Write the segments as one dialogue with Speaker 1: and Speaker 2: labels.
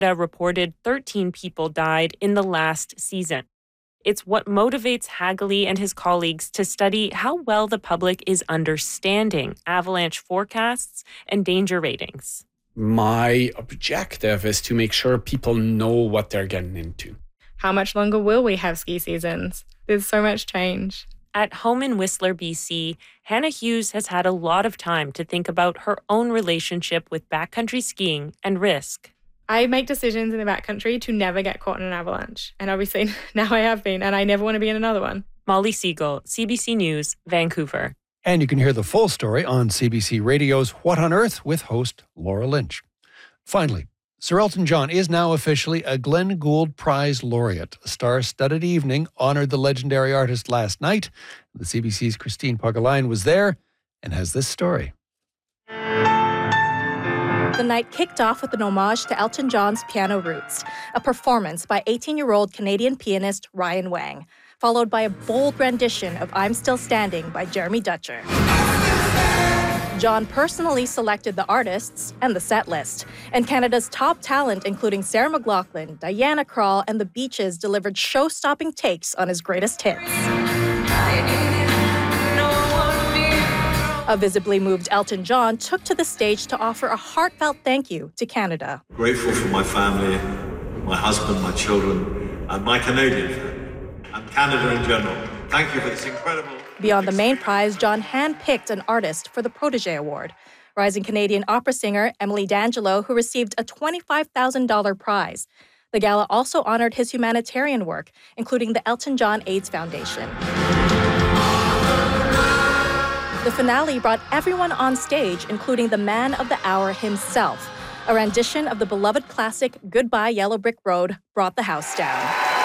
Speaker 1: reported 13 people died in the last season. It's what motivates Hagley and his colleagues to study how well the public is understanding avalanche forecasts and danger ratings.
Speaker 2: My objective is to make sure people know what they're getting into.
Speaker 3: How much longer will we have ski seasons? There's so much change.
Speaker 1: At home in Whistler, BC, Hannah Hughes has had a lot of time to think about her own relationship with backcountry skiing and risk.
Speaker 3: I make decisions in the backcountry to never get caught in an avalanche. And obviously now I have been, and I never want to be in another one.
Speaker 1: Molly Siegel, CBC News, Vancouver.
Speaker 4: And you can hear the full story on CBC Radio's What on Earth with host Laura Lynch. Finally, Sir Elton John is now officially a Glenn Gould Prize laureate. A star-studded evening honored the legendary artist last night. The CBC's Christine Pogolayan was there and has this story.
Speaker 5: The night kicked off with an homage to Elton John's piano roots, a performance by 18-year-old Canadian pianist Ryan Wang, followed by a bold rendition of I'm Still Standing by Jeremy Dutcher. John personally selected the artists and the set list, and Canada's top talent, including Sarah McLachlan, Diana Krall, and The Beaches, delivered show-stopping takes on his greatest hits. A visibly moved Elton John took to the stage to offer a heartfelt thank you to Canada.
Speaker 6: Grateful for my family, my husband, my children, and my Canadian family, and Canada in general. Thank you for this incredible...
Speaker 5: Beyond the main prize, John handpicked an artist for the Protégé Award. Rising Canadian opera singer Emily D'Angelo, who received a $25,000 prize. The gala also honored his humanitarian work, including the Elton John AIDS Foundation. The finale brought everyone on stage, including the man of the hour himself. A rendition of the beloved classic Goodbye Yellow Brick Road brought the house down.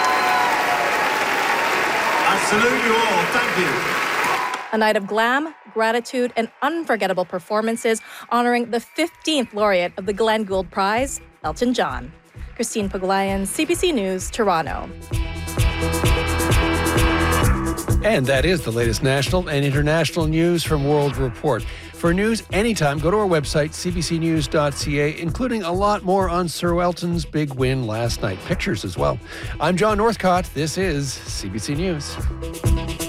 Speaker 6: I salute you all. Thank you.
Speaker 5: A night of glam, gratitude, and unforgettable performances honoring the 15th laureate of the Glenn Gould Prize, Elton John. Christine Pogolayan, CBC News, Toronto.
Speaker 4: And that is the latest national and international news from World Report. For news anytime, go to our website, cbcnews.ca, including a lot more on Sir Elton's big win last night. Pictures as well. I'm John Northcott. This is CBC News.